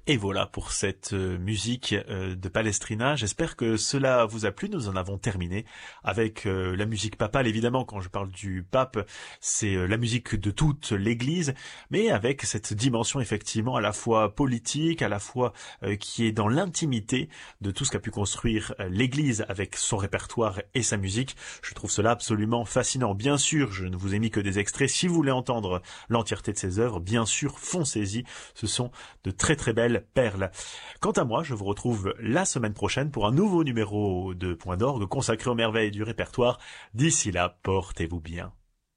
Et voilà pour cette musique de Palestrina. J'espère que cela vous a plu. Nous en avons terminé avec la musique papale. Évidemment, quand je parle du pape, c'est la musique de toute l'Église, mais avec cette dimension effectivement à la fois politique, à la fois qui est dans l'intimité de tout ce qu'a pu construire l'Église avec son répertoire et sa musique. Je trouve cela absolument fascinant. Bien sûr, je ne vous ai mis que des extraits. Si vous voulez entendre l'entièreté de ses œuvres, bien sûr, foncez-y. Ce sont de très très belles perles. Quant à moi, je vous retrouve la semaine prochaine pour un nouveau numéro de Point d'orgue consacré aux merveilles du répertoire. D'ici là, portez-vous bien.